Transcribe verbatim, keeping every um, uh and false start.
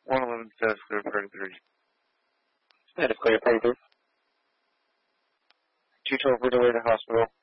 one eleven status clear, thirty-three. Status clear, thirty-three. two twelve, we're delayed to hospital.